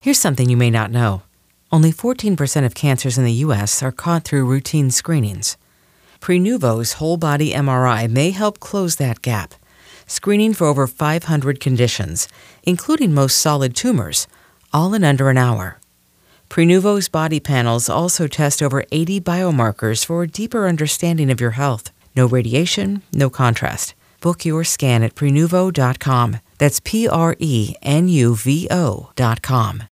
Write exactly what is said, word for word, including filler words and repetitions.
Here's something you may not know. Only fourteen percent of cancers in the U S are caught through routine screenings. Prenuvo's whole-body M R I may help close that gap, screening for over five hundred conditions, including most solid tumors, all in under an hour. Prenuvo's body panels also test over eighty biomarkers for a deeper understanding of your health. No radiation, no contrast. Book your scan at prenuvo dot com. That's P R E N U V O dot com.